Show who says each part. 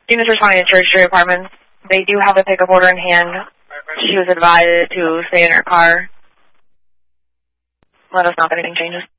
Speaker 1: Team is responding to Church Street Apartments. They do have a pickup order in hand. She was advised to stay in her car. Let us know if anything changes.